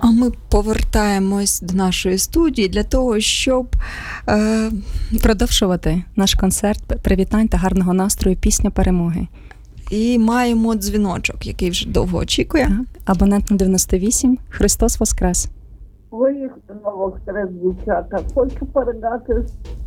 А ми повертаємось до нашої студії для того, щоб продовжувати наш концерт привітань та гарного настрою «Пісня перемоги». І маємо дзвіночок, який вже довго очікує. Так. Абонент на 98. Христос Воскрес! Воістину Воскрес, дівчата. Хочу передати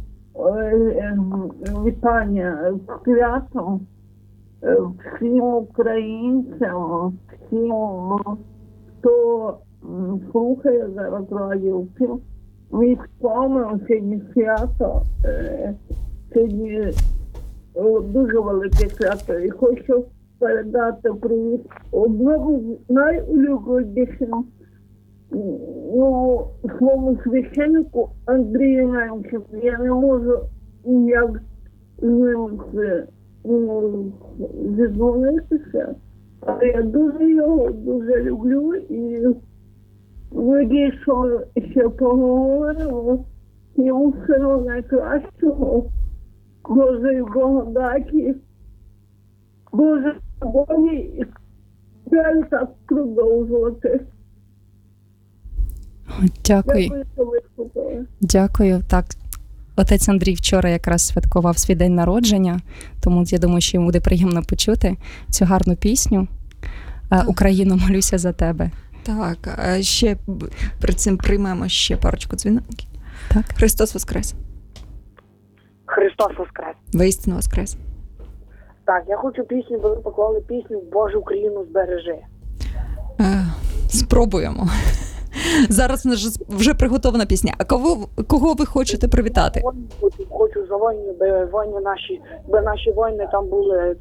вітання з святом всім українцям, всім, хто слухає зараз радіо, всім військовим сьогодні свято. Сьогодні дуже велике свято. І хочу передати привіт одному з найулюбленішим своєму священнику Андрію Немченку. Я не можу ніяк з ним зідзвонитися, але я дуже його дуже люблю і надіюсь, що ми ще поговоримо. Йому всього найкращого, Божої благодаті, Божої волі і далі так продовжувати. Дякую. Дякую, що виступили. Дякую. Так, отець Андрій вчора якраз святкував свій день народження, тому я думаю, що йому буде приємно почути цю гарну пісню. «Україно, молюся за тебе». Так, ще перед цим приймемо ще парочку дзвінків. Так. Христос Воскрес! Христос Воскрес! Воістину Воскрес! Так, я хочу пісню, бо ви поклали пісню «Боже, Україну збережи». Спробуємо. Зараз вже приготована пісня. А кого ви хочете привітати? Хочу за воїнів, би наші воїни там були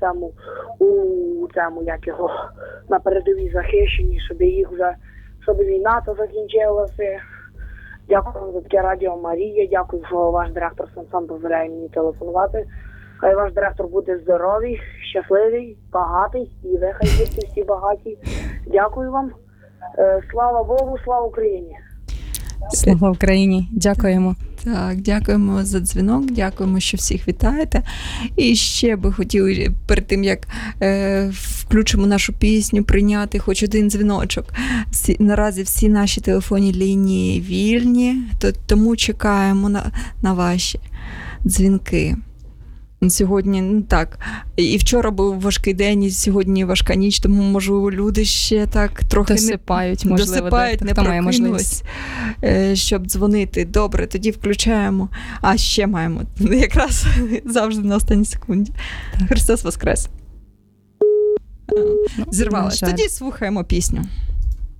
на передовій захищені, щоб війна то закінчилася. Дякую за таке Радіо Марія, дякую, що ваш директор сам дозволяє мені телефонувати. Хай ваш директор буде здоровий, щасливий, багатий, і ви хай будете всі багаті. Дякую вам. Слава Богу, слава Україні! Слава Україні! Дякуємо. Так, дякуємо за дзвінок, дякуємо, що всіх вітаєте. І ще би хотіли, перед тим, як включимо нашу пісню, прийняти хоч один дзвіночок. Наразі всі наші телефонні лінії вільні, тому чекаємо на ваші дзвінки. Сьогодні, так, і вчора був важкий день, і сьогодні важка ніч, тому, можливо, люди ще так трохи досипають, не прокинулись, щоб дзвонити. Добре, тоді включаємо. А ще маємо, якраз завжди на останній секунді. Христос Воскрес! Зірвалась. Тоді слухаємо пісню.